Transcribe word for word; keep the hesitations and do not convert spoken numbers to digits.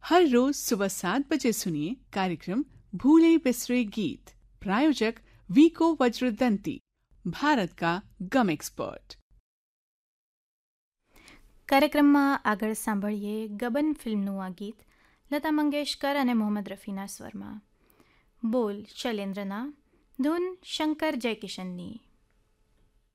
हर रोज सुबह सात बजे सुनिए कार्यक्रम भूले बिसरे गीत। प्रायोजक वीको वज्रदंती, भारत का गम एक्सपर्ट। કાર્યક્રમમાં આગળ સાંભળીએ ગબન ફિલ્મનું આ ગીત લતા મંગેશકર અને મોહમ્મદ રફીના સ્વરમાં. બોલ શૈલેન્દ્રના, ધૂન શંકર જયકિશનની.